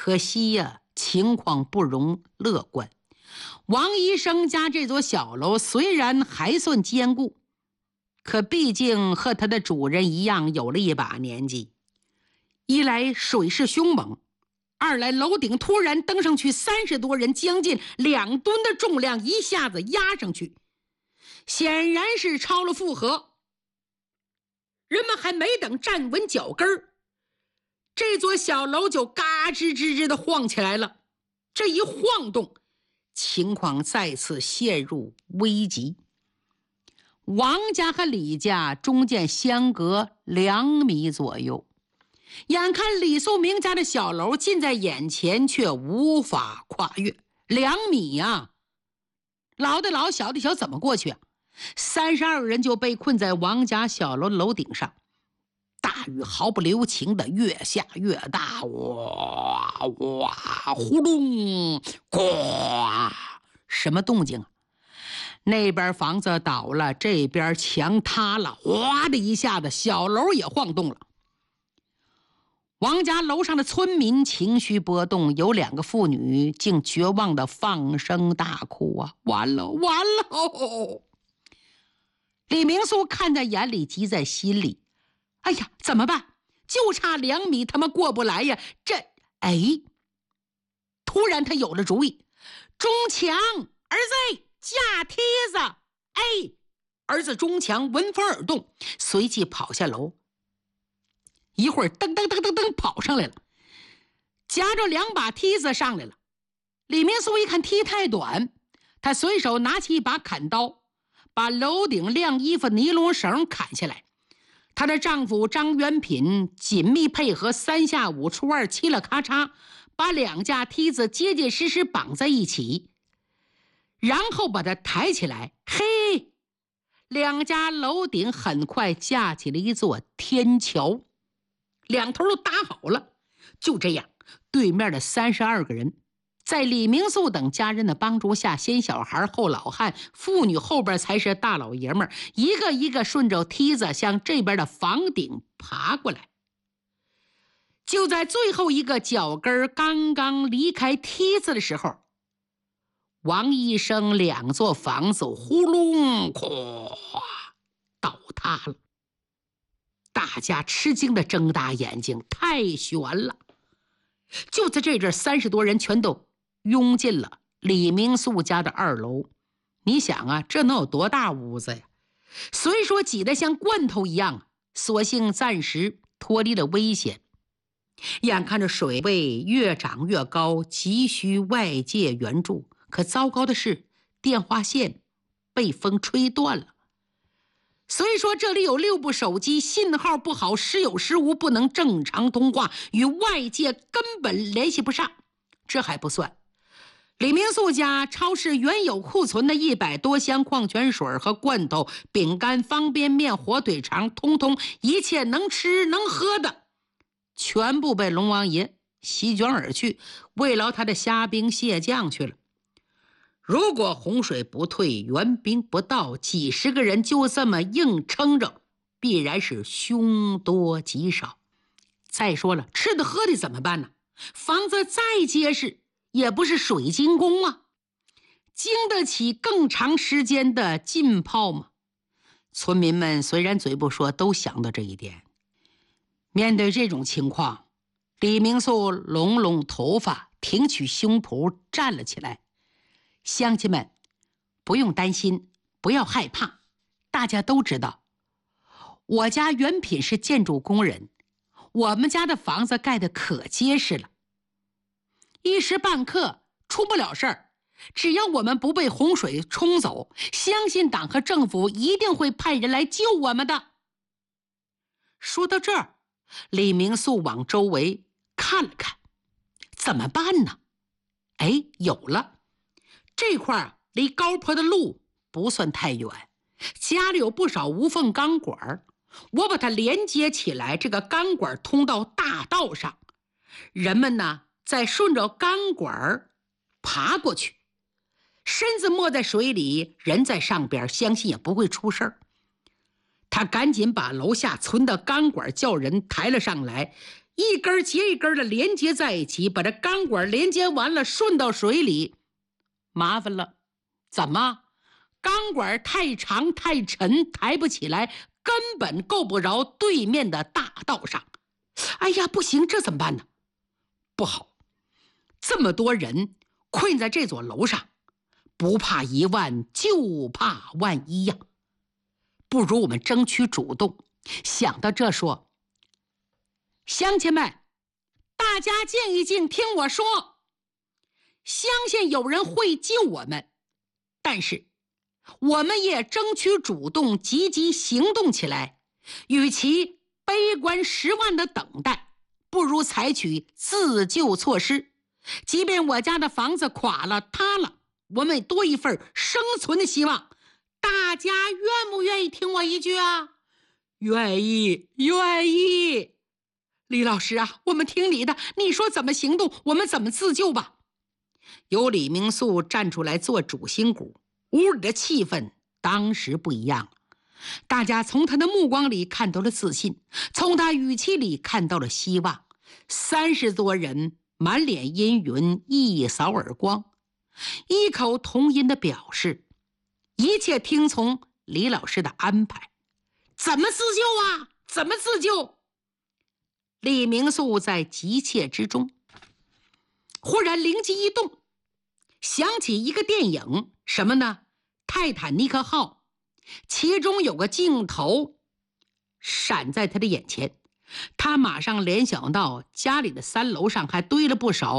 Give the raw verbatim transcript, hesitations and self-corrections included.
可惜呀，情况不容乐观。王医生家这座小楼虽然还算坚固，可毕竟和他的主人一样有了一把年纪。一来水势凶猛，二来楼顶突然登上去三十多人，将近两吨的重量一下子压上去，显然是超了负荷。人们还没等站稳脚跟儿，这座小楼就嘎吱吱吱的晃起来了。这一晃动，情况再次陷入危急。王家和李家中间相隔两米左右，眼看李素明家的小楼近在眼前，却无法跨越。两米呀、啊，老的老，小的小，怎么过去啊？三十二人就被困在王家小楼的楼顶上，大雨毫不留情的越下越大，哇哇，呼隆，哗，什么动静啊？那边房子倒了，这边墙塌了，哗的一下子，小楼也晃动了。王家楼上的村民情绪波动，有两个妇女竟绝望的放声大哭啊！完了，完了！李明素看在眼里，急在心里。哎呀，怎么办？就差两米，他们过不来呀！这……哎，突然他有了主意。钟强，儿子，架梯子！哎，儿子钟强闻风而动，随即跑下楼。一会儿噔噔噔噔噔跑上来了，夹着两把梯子上来了。李明素一看梯太短，他随手拿起一把砍刀，把楼顶晾衣服尼龙绳砍下来。她的丈夫张元品紧密配合，三下五除二，七了咔嚓，把两架梯子结结实实绑在一起，然后把它抬起来。嘿，两家楼顶很快架起了一座天桥，两头都搭好了。就这样，对面的三十二个人在李明素等家人的帮助下，先小孩后老汉，妇女后边才是大老爷们儿，一个一个顺着梯子向这边的房顶爬过来。就在最后一个脚跟刚刚离开梯子的时候，王医生两座房子呼隆咵倒塌了。大家吃惊的睁大眼睛，太悬了。就在这阵，三十多人全都拥进了李明素家的二楼。你想啊，这能有多大屋子呀？虽说挤得像罐头一样，所幸暂时脱离了危险。眼看着水位越涨越高，急需外界援助。可糟糕的是，电话线被风吹断了。虽说这里有六部手机，信号不好，时有时无，不能正常通话，与外界根本联系不上。这还不算，李明素家超市原有库存的一百多箱矿泉水和罐头、饼干、方便面、火腿肠，通通一切能吃能喝的，全部被龙王爷席卷而去，慰劳他的虾兵蟹将去了。如果洪水不退，援兵不到，几十个人就这么硬撑着，必然是凶多吉少。再说了，吃的喝的怎么办呢？房子再结实，也不是水晶宫啊，经得起更长时间的浸泡吗？村民们虽然嘴不说，都想到这一点。面对这种情况，李明素拢拢头发，挺起胸脯站了起来。乡亲们，不用担心，不要害怕。大家都知道，我家原品是建筑工人，我们家的房子盖得可结实了，一时半刻出不了事儿。只要我们不被洪水冲走，相信党和政府一定会派人来救我们的。说到这儿，李明素往周围看了看，怎么办呢？哎，有了。这块离高坡的路不算太远，家里有不少无缝钢管，我把它连接起来，这个钢管通到大道上，人们呢再顺着钢管爬过去，身子没在水里，人在上边，相信也不会出事儿。他赶紧把楼下存的钢管叫人抬了上来， 一根接一根的连接在一起，把这钢管连接完了，顺到水里，麻烦了。怎么？钢管太长太沉，抬不起来，根本够不着对面的大道上。哎呀，不行，这怎么办呢？不好，这么多人困在这座楼上，不怕一万就怕万一呀。不如我们争取主动。想到这说，乡亲们，大家静一静，听我说，相信有人会救我们，但是我们也争取主动，积极行动起来。与其悲观失望的等待，不如采取自救措施。即便我家的房子垮了塌了，我们多一份生存的希望。大家愿不愿意听我一句啊？愿意，愿意。李老师啊，我们听你的，你说怎么行动，我们怎么自救吧。由李明素站出来做主心骨，屋里的气氛当时不一样了。大家从他的目光里看到了自信，从他语气里看到了希望。三十多人满脸阴云，一扫而光，异口同音地表示一切听从李老师的安排。怎么自救啊？怎么自救？李明素在急切之中，忽然灵机一动，想起一个电影，什么呢？泰坦尼克号，其中有个镜头闪在他的眼前，他马上联想到家里的三楼上还堆了不少